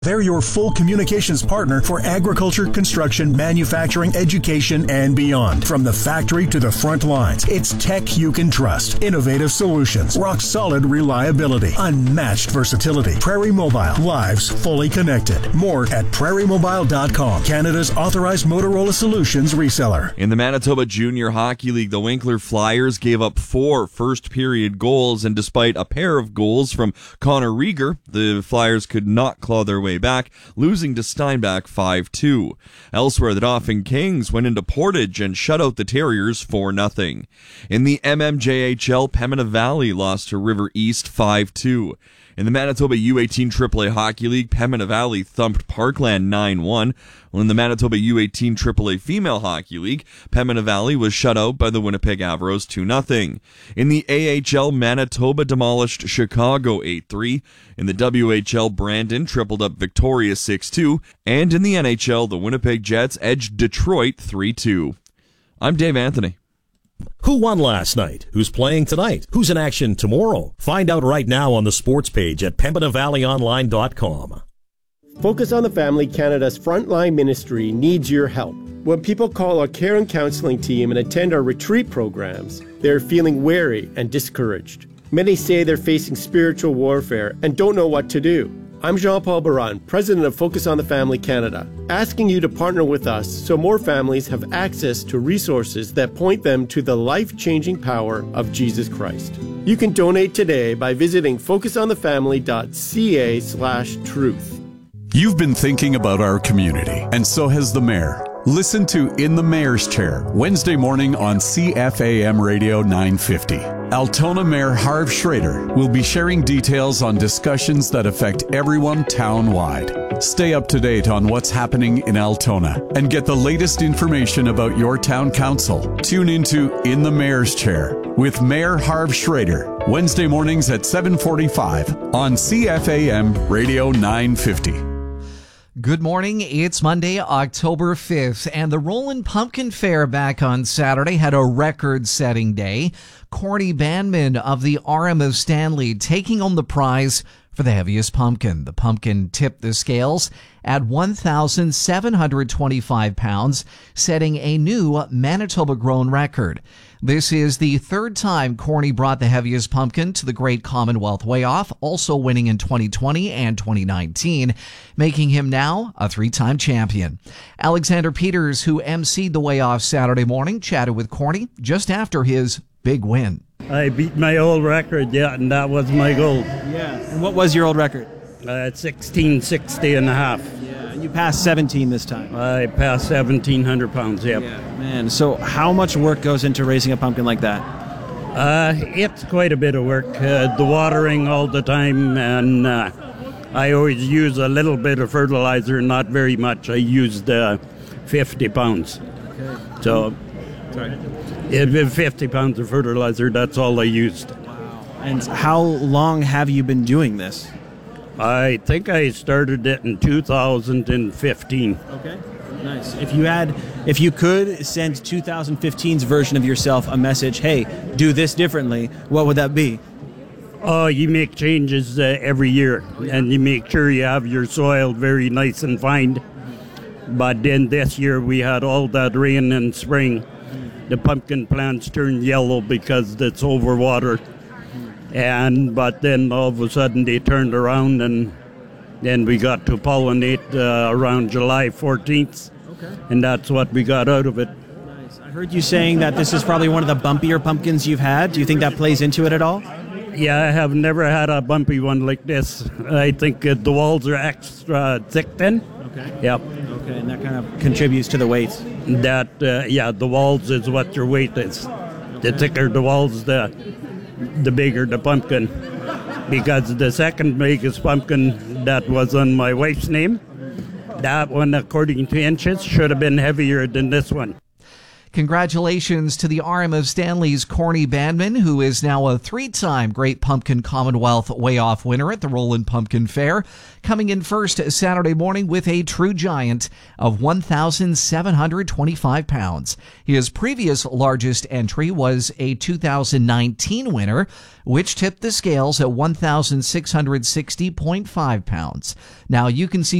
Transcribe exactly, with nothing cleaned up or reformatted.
They're your full communications partner for agriculture, construction, manufacturing, education, and beyond. From the factory to the front lines, it's tech you can trust. Innovative solutions, rock-solid reliability, unmatched versatility. Prairie Mobile, lives fully connected. More at prairie mobile dot com, Canada's authorized Motorola Solutions reseller. In the Manitoba Junior Hockey League, the Winkler Flyers gave up four first-period goals, and despite a pair of goals from Connor Rieger, the Flyers could not claw their way back, losing to Steinbach five two. Elsewhere, the Dauphin Kings went into Portage and shut out the Terriers four nothing. In the M M J H L, Pembina Valley lost to River East five two. In the Manitoba U eighteen triple A Hockey League, Pembina Valley thumped Parkland nine one. While in the Manitoba U eighteen triple A Female Hockey League, Pembina Valley was shut out by the Winnipeg Averos two nothing. In the A H L, Manitoba demolished Chicago eight three. In the W H L, Brandon tripled up Victoria six two. And in the N H L, the Winnipeg Jets edged Detroit three two. I'm Dave Anthony. Who won last night? Who's playing tonight? Who's in action tomorrow? Find out right now on the sports page at pembina valley online dot com. Focus on the Family Canada's frontline ministry needs your help. When people call our care and counseling team and attend our retreat programs, they're feeling weary and discouraged. Many say they're facing spiritual warfare and don't know what to do. I'm Jean-Paul Baran, President of Focus on the Family Canada, asking you to partner with us so more families have access to resources that point them to the life-changing power of Jesus Christ. You can donate today by visiting focus on the family dot c a slash truth. You've been thinking about our community, and so has the mayor. Listen to In the Mayor's Chair, Wednesday morning on C F A M Radio nine fifty. Altona Mayor Harv Schrader will be sharing details on discussions that affect everyone town-wide. Stay up to date on what's happening in Altona and get the latest information about your town council. Tune into In the Mayor's Chair with Mayor Harv Schrader, Wednesday mornings at seven forty-five on C F A M Radio nine fifty. Good morning. It's Monday, October fifth, and the Roland Pumpkin Fair back on Saturday had a record-setting day. Corny Bandman of the R M of Stanley taking home the prize for the heaviest pumpkin. The pumpkin tipped the scales at one thousand seven hundred twenty-five pounds, setting a new Manitoba-grown record. This is the third time Corny brought the heaviest pumpkin to the Great Commonwealth Weigh-Off, also winning in twenty twenty and twenty nineteen, making him now a three-time champion. Alexander Peters, who emceed the weigh-off Saturday morning, chatted with Corny just after his big win. I beat my old record, yeah, and that was my goal. Yeah. And what was your old record? Uh, sixteen sixty and a half. Yeah. And you passed seventeen this time. I passed seventeen hundred pounds, yep. Yeah. Man, so how much work goes into raising a pumpkin like that? Uh, it's quite a bit of work. Uh, the watering all the time, and uh, I always use a little bit of fertilizer, not very much. I used uh, fifty pounds. Okay. So, Sorry. It, fifty pounds of fertilizer, that's all I used. Wow. And how long have you been doing this? I think I started it in two thousand fifteen. Okay, nice. If you had, if you could send two thousand fifteen's version of yourself a message, hey, do this differently, what would that be? Oh, you make changes uh, every year, and you make sure you have your soil very nice and fine. But then this year we had all that rain in spring. The pumpkin plants turned yellow because it's overwatered. And but then all of a sudden they turned around, and then we got to pollinate uh, around July fourteenth. Okay. And that's what we got out of it. Nice. I heard you saying that this is probably one of the bumpier pumpkins you've had. Do you think that plays into it at all? Yeah, I have never had a bumpy one like this. I think uh, the walls are extra thick then. Okay. Yep. Okay, and that kind of contributes to the weight. That, uh, yeah, the walls is what your weight is. Okay. The thicker the walls, the the bigger the pumpkin. Because the second biggest pumpkin that was on my wife's name, that one, according to inches, should have been heavier than this one. Congratulations to the R M of Stanley's Corny Bandman, who is now a three-time Great Pumpkin Commonwealth Way-Off winner at the Roland Pumpkin Fair, coming in first Saturday morning with a true giant of one thousand seven hundred twenty-five pounds. His previous largest entry was a two thousand nineteen winner, which tipped the scales at one thousand six hundred sixty point five pounds. Now you can see